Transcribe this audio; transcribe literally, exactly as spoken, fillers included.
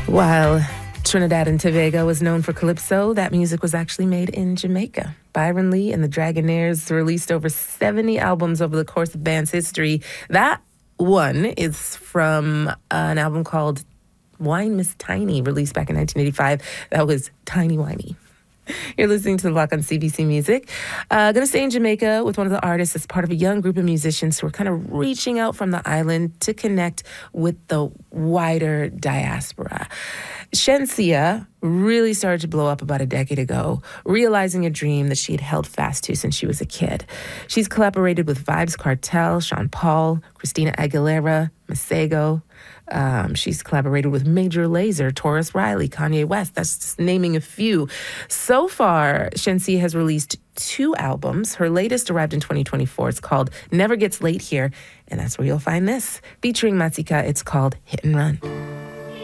While Trinidad and Tobago was known for calypso, that music was actually made in Jamaica. Byron Lee and the Dragonaires released over seventy albums over the course of band's history. That one is from an album called Wine Miss Tiny, released back in nineteen eighty-five. That was Tiny Whiny. You're listening to The Block on C B C Music. Uh, going to stay in Jamaica with one of the artists as part of a young group of musicians who are kind of reaching out from the island to connect with the wider diaspora. Shenseea really started to blow up about a decade ago, realizing a dream that she had held fast to since she was a kid. She's collaborated with Vybz Kartel, Sean Paul, Christina Aguilera, Masego. Um, she's collaborated with Major Lazer, Taurus Riley, Kanye West. That's just naming a few. So far, Shenseea has released two albums. Her latest arrived in twenty twenty-four. It's called Never Gets Late Here, and that's where you'll find this. Featuring Matsika, it's called Hit and Run.